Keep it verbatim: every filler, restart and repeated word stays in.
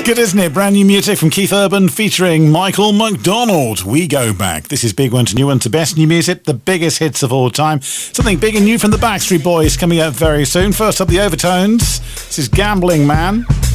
Good, isn't it? Brand new music from Keith Urban featuring Michael McDonald. We go back. This is Big One to New One to Best New Music, the biggest hits of all time. Something big and new from the Backstreet Boys coming up very soon. First up, the Overtones. This is Gambling Man.